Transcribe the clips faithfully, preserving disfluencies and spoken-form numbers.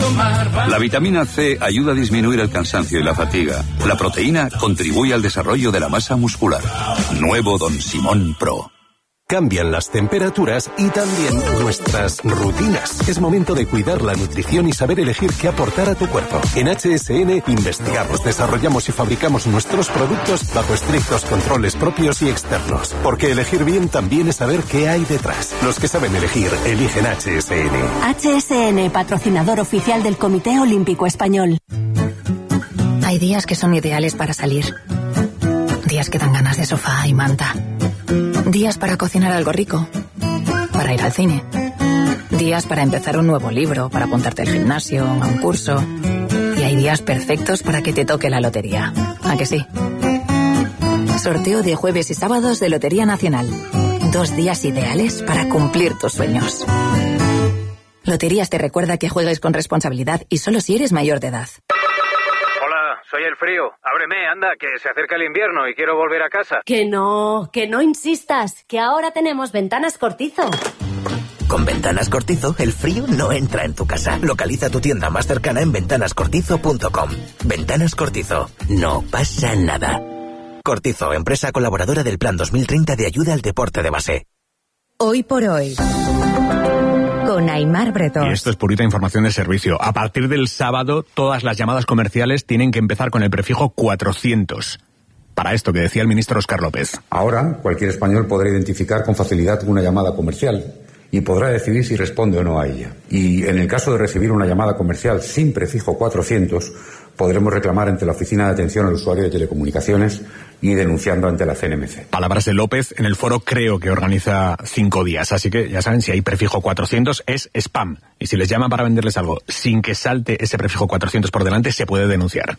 La vitamina C ayuda a disminuir el cansancio y la fatiga. La proteína contribuye al desarrollo de la masa muscular. Nuevo Don Simón Pro. Cambian las temperaturas y también nuestras rutinas. Es momento de cuidar la nutrición y saber elegir qué aportar a tu cuerpo. En H S N investigamos, desarrollamos y fabricamos nuestros productos bajo estrictos controles propios y externos. Porque elegir bien también es saber qué hay detrás. Los que saben elegir, eligen H S N. H S N, patrocinador oficial del Comité Olímpico Español. Hay días que son ideales para salir. Días que dan ganas de sofá y manta. Días para cocinar algo rico, para ir al cine. Días para empezar un nuevo libro, para apuntarte al gimnasio, a un curso. Y hay días perfectos para que te toque la lotería. ¿A que sí? Sorteo de jueves y sábados de Lotería Nacional. Dos días ideales para cumplir tus sueños. Loterías te recuerda que juegues con responsabilidad y solo si eres mayor de edad. Soy el frío. Ábreme, anda, que se acerca el invierno y quiero volver a casa. Que no, que no insistas, que ahora tenemos Ventanas Cortizo. Con Ventanas Cortizo, el frío no entra en tu casa. Localiza tu tienda más cercana en ventanas cortizo punto com. Ventanas Cortizo. No pasa nada. Cortizo, empresa colaboradora del Plan dos mil treinta de ayuda al deporte de base. Hoy por hoy, con Aimar Bretón. Y esto es purita información de servicio. A partir del sábado, todas las llamadas comerciales tienen que empezar con el prefijo cuatrocientos. Para esto que decía el ministro Óscar López. Ahora, cualquier español podrá identificar con facilidad una llamada comercial y podrá decidir si responde o no a ella. Y en el caso de recibir una llamada comercial sin prefijo cuatrocientos, podremos reclamar ante la Oficina de Atención al Usuario de Telecomunicaciones y denunciando ante la C N M C. Palabras de López en el foro Creo, que organiza cinco días. Así que ya saben, si hay prefijo cuatrocientos es spam. Y si les llaman para venderles algo sin que salte ese prefijo cuatrocientos por delante, se puede denunciar.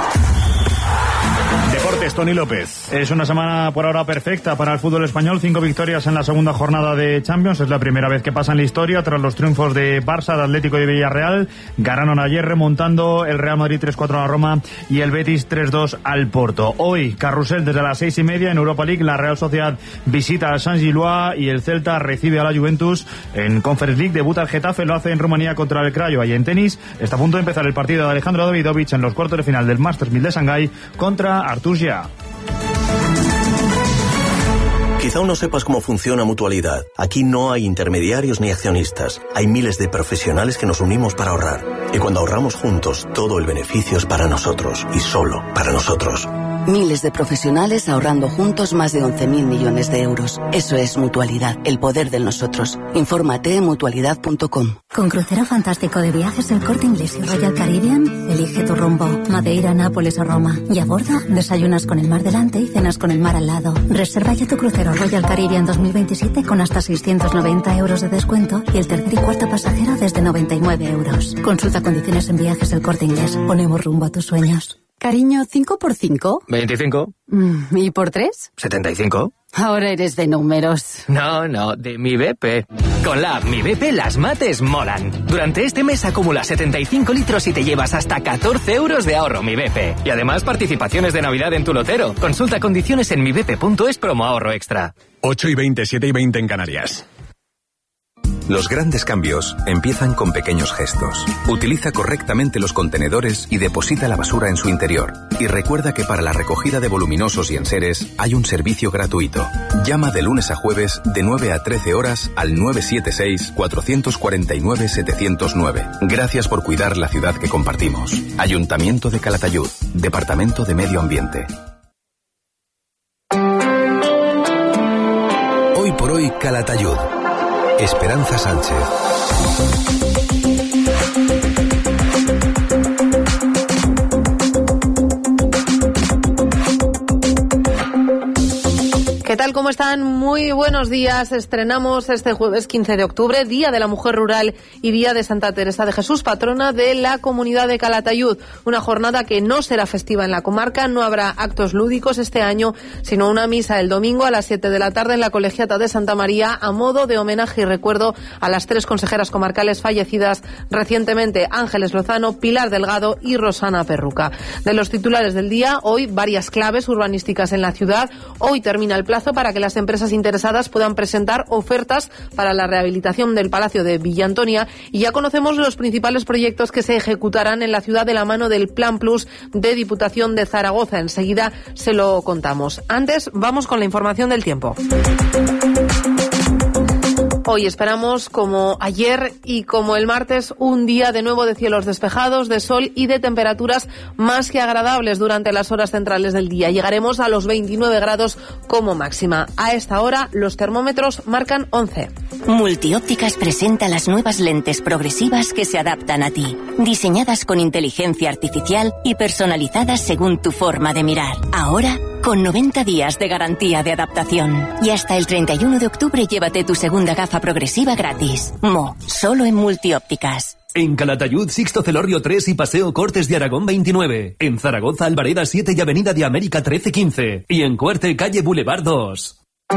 Deportes, Tony López. Es una semana por ahora perfecta para el fútbol español. Cinco victorias en la segunda jornada de Champions. Es la primera vez que pasa en la historia tras los triunfos de Barça, de Atlético y de Villarreal. Ganaron ayer remontando el Real Madrid tres cuatro a la Roma y el Betis tres dos al Porto. Hoy, carrusel desde las seis y media en Europa League. La Real Sociedad visita al San Gilois y el Celta recibe a la Juventus. En Conference League debuta el Getafe, lo hace en Rumanía contra el Crayo. Y en tenis está a punto de empezar el partido de Alejandro Davidovich en los cuartos de final del Masters mil de Shanghái contra Artur Gia. Quizá aún no sepas cómo funciona Mutualidad. Aquí no hay intermediarios ni accionistas. Hay miles de profesionales que nos unimos para ahorrar. Y cuando ahorramos juntos, todo el beneficio es para nosotros y solo para nosotros. Miles de profesionales ahorrando juntos más de once mil millones de euros. Eso es Mutualidad, el poder del nosotros. Infórmate en mutualidad punto com. Con crucero fantástico de viajes El Corte Inglés y Royal Caribbean, elige tu rumbo. Madeira, Nápoles o Roma. Y a bordo, desayunas con el mar delante y cenas con el mar al lado. Reserva ya tu crucero Royal Caribbean dos mil veintisiete con hasta seiscientos noventa euros de descuento y el tercer y cuarto pasajero desde noventa y nueve euros. Consulta condiciones en Viajes El Corte Inglés. Ponemos rumbo a tus sueños. Cariño, ¿cinco por cinco? veinticinco. Mm, ¿Y por tres? setenta y cinco. Ahora eres de números. No, no, de Mi B P. Con la app Mi B P las mates molan. Durante este mes acumula setenta y cinco litros y te llevas hasta catorce euros de ahorro Mi B P. Y además participaciones de Navidad en tu lotero. Consulta condiciones en mi b p punto es promo ahorro extra. ocho y veinte, siete y veinte en Canarias. Los grandes cambios empiezan con pequeños gestos. Utiliza correctamente los contenedores y deposita la basura en su interior. Y recuerda que para la recogida de voluminosos y enseres hay un servicio gratuito. Llama de lunes a jueves de nueve a trece horas al nueve siete seis, cuatro cuatro nueve, siete cero nueve. Gracias por cuidar la ciudad que compartimos. Ayuntamiento de Calatayud, Departamento de Medio Ambiente. Hoy por hoy, Calatayud. Esperanza Sánchez. ¿Qué tal? ¿Cómo están? Muy buenos días. Estrenamos este jueves quince de octubre, Día de la Mujer Rural y Día de Santa Teresa de Jesús, patrona de la comunidad de Calatayud. Una jornada que no será festiva en la comarca, no habrá actos lúdicos este año, sino una misa el domingo a las siete de la tarde en la Colegiata de Santa María, a modo de homenaje y recuerdo a las tres consejeras comarcales fallecidas recientemente, Ángeles Lozano, Pilar Delgado y Rosana Perruca. De los titulares del día, hoy varias claves urbanísticas en la ciudad. Hoy termina el plazo plazo para que las empresas interesadas puedan presentar ofertas para la rehabilitación del Palacio de Villa Antonia, y ya conocemos los principales proyectos que se ejecutarán en la ciudad de la mano del Plan Plus de Diputación de Zaragoza. Enseguida se lo contamos. Antes, vamos con la información del tiempo. Hoy esperamos, como ayer y como el martes, un día de nuevo de cielos despejados, de sol y de temperaturas más que agradables durante las horas centrales del día. Llegaremos a los veintinueve grados como máxima. A esta hora, los termómetros marcan once. Multiópticas presenta las nuevas lentes progresivas que se adaptan a ti, diseñadas con inteligencia artificial y personalizadas según tu forma de mirar. Ahora, con noventa días de garantía de adaptación. Y hasta el treinta y uno de octubre llévate tu segunda gafa progresiva gratis. Mo, solo en Multiópticas. En Calatayud, Sixto Celorrio tres y Paseo Cortes de Aragón veintinueve. En Zaragoza, Albareda siete y Avenida de América trece quince. Y en Cuerte, calle Boulevard dos.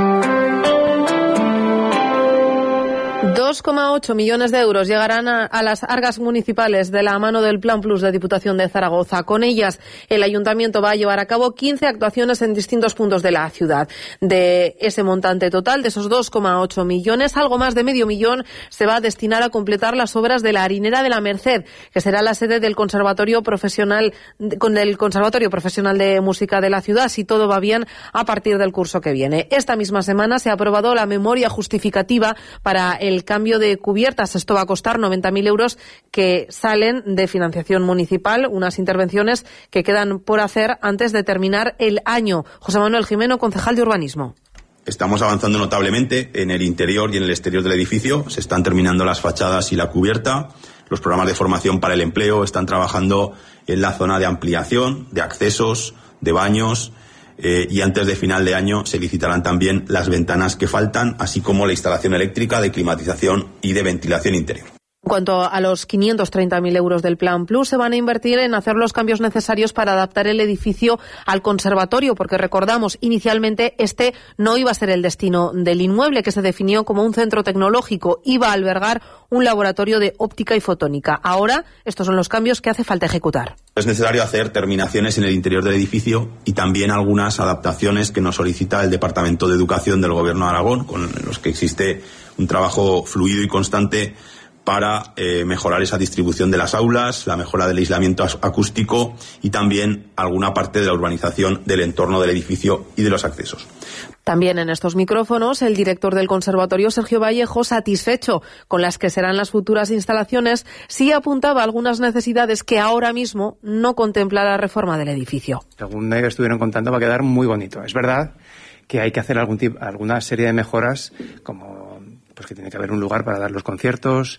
dos coma ocho millones de euros llegarán a, a las arcas municipales de la mano del Plan Plus de Diputación de Zaragoza. Con ellas, el Ayuntamiento va a llevar a cabo quince actuaciones en distintos puntos de la ciudad. De ese montante total, de esos dos coma ocho millones, algo más de medio millón se va a destinar a completar las obras de la Harinera de la Merced, que será la sede del Conservatorio Profesional, con el Conservatorio Profesional de Música de la ciudad, si todo va bien, a partir del curso que viene. Esta misma semana se ha aprobado la memoria justificativa para el El cambio de cubiertas. Esto va a costar noventa mil euros que salen de financiación municipal, unas intervenciones que quedan por hacer antes de terminar el año. José Manuel Jimeno, concejal de Urbanismo. Estamos avanzando notablemente en el interior y en el exterior del edificio. Se están terminando las fachadas y la cubierta. Los programas de formación para el empleo están trabajando en la zona de ampliación, de accesos, de baños. Eh, y antes de final de año se licitarán también las ventanas que faltan, así como la instalación eléctrica, de climatización y de ventilación interior. En cuanto a los quinientos treinta mil euros del Plan Plus, se van a invertir en hacer los cambios necesarios para adaptar el edificio al conservatorio, porque recordamos, inicialmente este no iba a ser el destino del inmueble, que se definió como un centro tecnológico, iba a albergar un laboratorio de óptica y fotónica. Ahora, estos son los cambios que hace falta ejecutar. Es necesario hacer terminaciones en el interior del edificio y también algunas adaptaciones que nos solicita el Departamento de Educación del Gobierno de Aragón, con los que existe un trabajo fluido y constante para eh, mejorar esa distribución de las aulas, la mejora del aislamiento acústico y también alguna parte de la urbanización del entorno del edificio y de los accesos. También en estos micrófonos, el director del Conservatorio, Sergio Vallejo, satisfecho con las que serán las futuras instalaciones, sí apuntaba algunas necesidades que ahora mismo no contempla la reforma del edificio. Según ellos estuvieron contando, va a quedar muy bonito. Es verdad que hay que hacer algún tipo, alguna serie de mejoras, como pues que tiene que haber un lugar para dar los conciertos,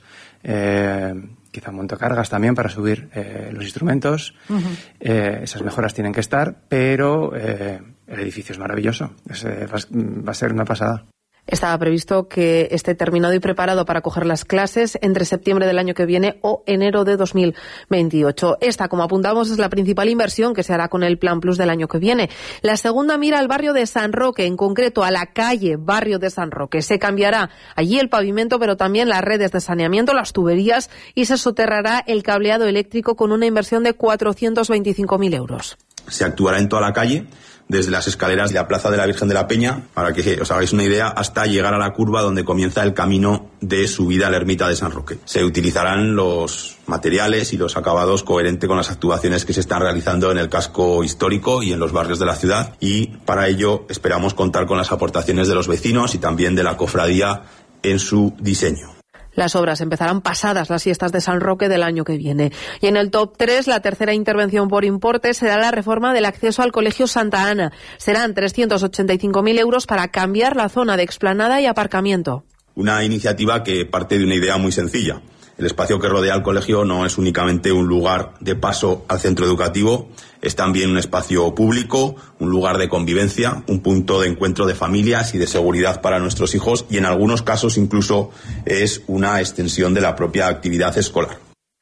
eh, quizá montacargas también para subir eh, los instrumentos. Uh-huh. Eh, esas mejoras tienen que estar, pero eh, el edificio es maravilloso. Es, eh, va, va a ser una pasada. Estaba previsto que esté terminado y preparado para coger las clases entre septiembre del año que viene o enero de dos mil veintiocho. Esta, como apuntamos, es la principal inversión que se hará con el Plan Plus del año que viene. La segunda mira al barrio de San Roque, en concreto a la calle Barrio de San Roque. Se cambiará allí el pavimento, pero también las redes de saneamiento, las tuberías, y se soterrará el cableado eléctrico con una inversión de cuatrocientos veinticinco mil euros. Se actuará en toda la calle, desde las escaleras de la Plaza de la Virgen de la Peña, para que os hagáis una idea, hasta llegar a la curva donde comienza el camino de subida a la ermita de San Roque. Se utilizarán los materiales y los acabados coherentes con las actuaciones que se están realizando en el casco histórico y en los barrios de la ciudad, y para ello esperamos contar con las aportaciones de los vecinos y también de la cofradía en su diseño. Las obras empezarán pasadas las fiestas de San Roque del año que viene. Y en el top tres, la tercera intervención por importe será la reforma del acceso al Colegio Santa Ana. Serán trescientos ochenta y cinco mil euros para cambiar la zona de explanada y aparcamiento. Una iniciativa que parte de una idea muy sencilla. El espacio que rodea al colegio no es únicamente un lugar de paso al centro educativo, es también un espacio público, un lugar de convivencia, un punto de encuentro de familias y de seguridad para nuestros hijos, y en algunos casos incluso es una extensión de la propia actividad escolar.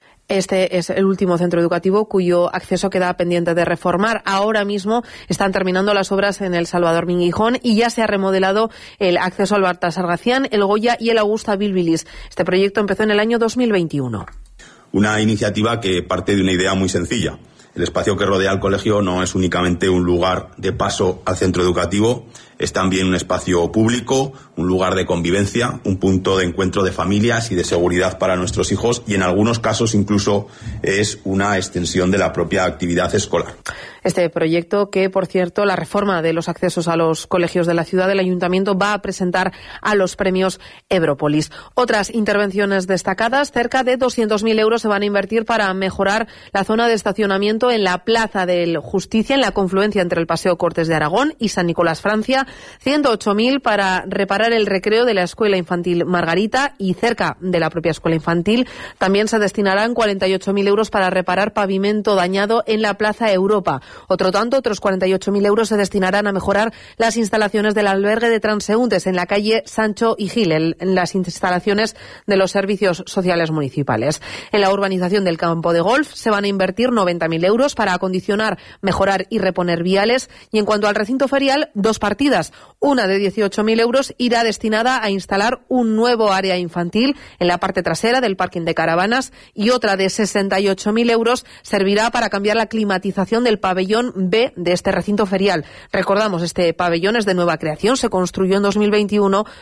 Este es el último centro educativo cuyo acceso queda pendiente de reformar. Ahora mismo están terminando las obras en el Salvador Minguijón y ya se ha remodelado el acceso al Baltasar Gacián, el Goya y el Augusta Bilbilis. Este proyecto empezó en el año dos mil veintiuno. Una iniciativa que parte de una idea muy sencilla. El espacio que rodea al colegio no es únicamente un lugar de paso al centro educativo, Es también un espacio público, un lugar de convivencia, un punto de encuentro de familias y de seguridad para nuestros hijos, y en algunos casos incluso es una extensión de la propia actividad escolar. Este proyecto que, por cierto, la reforma de los accesos a los colegios de la ciudad del Ayuntamiento va a presentar a los premios Europolis. Otras intervenciones destacadas, cerca de doscientos mil euros se van a invertir para mejorar la zona de estacionamiento en la Plaza del Justicia, en la confluencia entre el Paseo Cortes de Aragón y San Nicolás Francia, ciento ocho mil para reparar el recreo de la Escuela Infantil Margarita, y cerca de la propia Escuela Infantil también se destinarán cuarenta y ocho mil euros para reparar pavimento dañado en la Plaza Europa. Otro tanto, otros cuarenta y ocho mil euros se destinarán a mejorar las instalaciones del albergue de transeúntes en la calle Sancho y Gil, en las instalaciones de los servicios sociales municipales. En la urbanización del campo de golf se van a invertir noventa mil euros para acondicionar, mejorar y reponer viales. Y en cuanto al recinto ferial, dos partidas. Una de dieciocho mil euros irá destinada a instalar un nuevo área infantil en la parte trasera del parking de caravanas, y otra de sesenta y ocho mil euros servirá para cambiar la climatización del pabellón B de este recinto ferial. Recordamos, este pabellón es de nueva creación, se construyó en dos mil veintiuno,